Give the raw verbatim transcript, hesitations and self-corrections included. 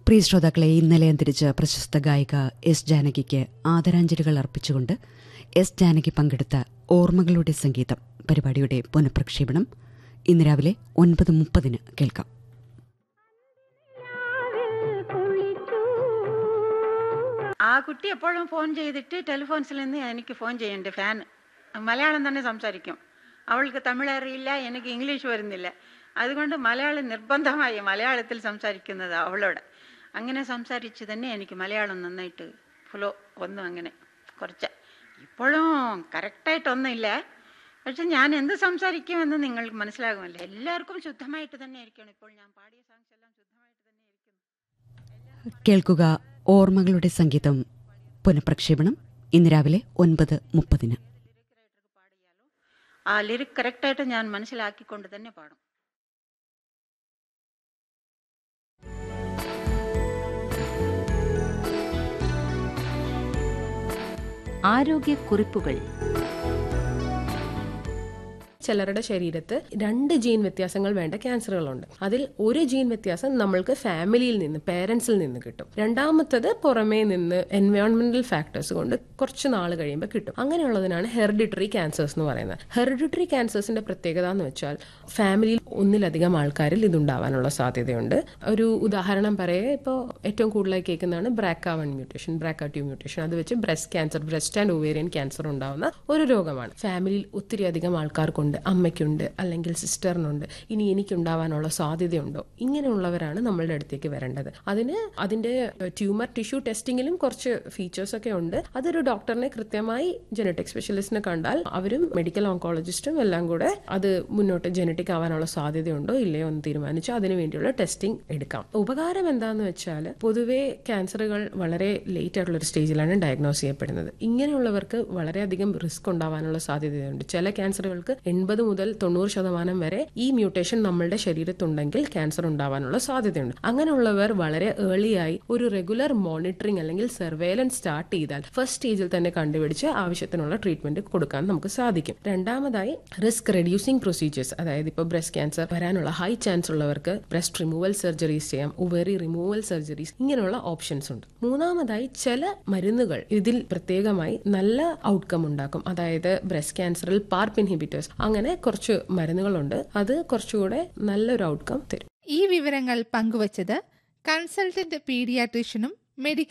പ്രിയ ശ്രോതാക്കളെ, ഇന്നലെ അന്തരിച്ച പ്രശസ്ത ഗായിക എസ് ജാനകിക്ക് ആദരാഞ്ജലികൾ അർപ്പിച്ചുകൊണ്ട് എസ് ജാനകി പങ്കെടുത്ത ഓർമ്മകളുടെ സംഗീതം പരിപാടിയുടെ പുനഃപ്രക്ഷേപണം ഇന്ന് രാവിലെ ഒൻപത് മുപ്പതിന് കേൾക്കാം. ആ കുട്ടി എപ്പോഴും ഫോൺ ചെയ്തിട്ട് ടെലിഫോൺസിൽ നിന്ന് എനിക്ക് ഫോൺ ചെയ്യണ്ട്. ഫാൻ മലയാളം തന്നെ സംസാരിക്കും. അവൾക്ക് തമിഴ് അറിയില്ല, എനിക്ക് ഇംഗ്ലീഷ് വരുന്നില്ല. അതുകൊണ്ട് മലയാളം നിർബന്ധമായി മലയാളത്തിൽ സംസാരിക്കുന്നത് അവളോട്. അങ്ങനെ സംസാരിച്ച് തന്നെ എനിക്ക് മലയാളം നന്നായിട്ട് ഫ്ലോ ഒന്നും അങ്ങനെ കുറച്ച് ഇപ്പോഴും കറക്റ്റായിട്ടൊന്നുമില്ല. പക്ഷെ ഞാൻ എന്ത് സംസാരിക്കുമെന്ന് നിങ്ങൾക്ക് മനസ്സിലാകുമല്ലോ. എല്ലാവർക്കും ശുദ്ധമായിട്ട് തന്നെ ഇരിക്കണം. ഇപ്പോൾ ഞാൻ പാടിയ സോങ്സ് എല്ലാം ശുദ്ധമായിട്ട് തന്നെ ഇരിക്കുന്നു. കേൾക്കുക ഓർമ്മകളുടെ സംഗീതം പുനഃപ്രക്ഷേപണം ഇന്ന് രാവിലെ ഒൻപത് മുപ്പതിന്. ആ ലിറിക് കറക്റ്റായിട്ട് ഞാൻ മനസ്സിലാക്കിക്കൊണ്ട് തന്നെ പാടും. ആരോഗ്യക്കുറിപ്പുകൾ. ചിലരുടെ ശരീരത്ത് രണ്ട് ജീൻ വ്യത്യാസങ്ങൾ വേണ്ട ക്യാൻസറുകളുണ്ട്. അതിൽ ഒരു ജീൻ വ്യത്യാസം നമ്മൾക്ക് ഫാമിലിയിൽ നിന്ന്, പേരൻസിൽ നിന്ന് കിട്ടും. രണ്ടാമത്തത് പുറമേ നിന്ന് എൻവയോൺമെന്റൽ ഫാക്ടേഴ്സ് കൊണ്ട് കുറച്ച് നാൾ കഴിയുമ്പോൾ കിട്ടും. അങ്ങനെയുള്ളതിനാണ് ഹെറിഡിറ്ററി ക്യാൻസേഴ്സ് എന്ന് പറയുന്നത്. ഹെറിഡിറ്ററി ക്യാൻസേഴ്സിന്റെ പ്രത്യേകത എന്ന് വെച്ചാൽ ഫാമിലിയിൽ ഒന്നിലധികം ആൾക്കാരിൽ ഇതുണ്ടാവാനുള്ള സാധ്യതയുണ്ട്. ഒരു ഉദാഹരണം പറയേ, ഇപ്പോൾ ഏറ്റവും കൂടുതലായി കേൾക്കുന്നതാണ് ബ്രാക്ക വൺ മ്യൂട്ടേഷൻ, ബ്രാക്ക ടു മ്യൂട്ടേഷൻ. അത് വെച്ച് breast cancer, breast and ovarian cancer ഉണ്ടാവുന്ന ഒരു രോഗമാണ്. ഫാമിലിയിൽ ഒത്തിരി അധികം ആൾക്കാർക്കുണ്ട്, അമ്മയ്ക്കുണ്ട്, അല്ലെങ്കിൽ സിസ്റ്ററിനുണ്ട്, ഇനി എനിക്കുണ്ടാവാനുള്ള സാധ്യതയുണ്ടോ? ഇങ്ങനെയുള്ളവരാണ് നമ്മളുടെ അടുത്തേക്ക് വരേണ്ടത്. അതിന് അതിന്റെ ട്യൂമർ ടിഷ്യൂ ടെസ്റ്റിങ്ങിലും കുറച്ച് ഫീച്ചേഴ്സ് ഒക്കെ ഉണ്ട്. അതൊരു ഡോക്ടറിനെ കൃത്യമായി ജനറ്റിക് സ്പെഷ്യലിസ്റ്റിനെ കണ്ടാൽ അവരും മെഡിക്കൽ ഓങ്കോളജിസ്റ്റും എല്ലാം കൂടെ അത് മുന്നോട്ട് ജനറ്റിക് ആവാനുള്ള സാധ്യതയുണ്ടോ ഇല്ലയോ എന്ന് തീരുമാനിച്ച് അതിനു വേണ്ടിയുള്ള ടെസ്റ്റിംഗ് എടുക്കാം. ഉപകാരം എന്താന്ന് വെച്ചാൽ പൊതുവെ ക്യാൻസറുകൾ വളരെ ലേറ്റ് ആയിട്ടുള്ള ഒരു സ്റ്റേജിലാണ് ഡയഗ്നോസ് ചെയ്യപ്പെടുന്നത്. ഇങ്ങനെയുള്ളവർക്ക് വളരെയധികം റിസ്ക് ഉണ്ടാവാനുള്ള സാധ്യതയുണ്ട്. ചില ക്യാൻസറുകൾക്ക് എൺപത് മുതൽ തൊണ്ണൂറ് ശതമാനം വരെ ഈ മ്യൂട്ടേഷൻ നമ്മളുടെ ശരീരത്തുണ്ടെങ്കിൽ ക്യാൻസർ ഉണ്ടാവാനുള്ള സാധ്യതയുണ്ട്. അങ്ങനെയുള്ളവർ വളരെ ഏർലിയായി ഒരു റെഗുലർ മോണിറ്ററിംഗ് അല്ലെങ്കിൽ സർവേലൻസ് സ്റ്റാർട്ട് ചെയ്താൽ ഫസ്റ്റ് സ്റ്റേജിൽ തന്നെ കണ്ടുപിടിച്ച് ആവശ്യത്തിനുള്ള ട്രീറ്റ്മെന്റ് കൊടുക്കാൻ നമുക്ക് സാധിക്കും. രണ്ടാമതായി റിസ്ക് റെഡ്യൂസിംഗ് പ്രൊസീജിയേഴ്സ്, അതായത് ഇപ്പോൾ ബ്രസ്റ്റ് ക്യാൻസർ വരാനുള്ള ഹൈ ചാൻസ് ഉള്ളവർക്ക് ബ്രസ്റ്റ് റിമൂവൽ സർജറീസ് ചെയ്യാം, ഒവേറി റിമൂവൽ സർജറീസ്, ഇങ്ങനെയുള്ള ഓപ്ഷൻസ് ഉണ്ട്. മൂന്നാമതായി ചില മരുന്നുകൾ ഇതിൽ പ്രത്യേകമായി നല്ല ഔട്ട്കം ഉണ്ടാക്കും. അതായത് ബ്രസ്റ്റ് ക്യാൻസറിൽ പാർപ്പ് ഇൻഹിബിറ്റേഴ്സ്, അങ്ങനെ കുറച്ച് മരുന്നുകളുണ്ട്. അത് കുറച്ചുകൂടെ നല്ലൊരു ഔട്ട്കം തരും. ഈ വിവരങ്ങൾ പങ്കുവച്ചത് കൺസൾട്ടന്റ് പീഡിയാട്രീഷ്യനും മെഡിക്കൽ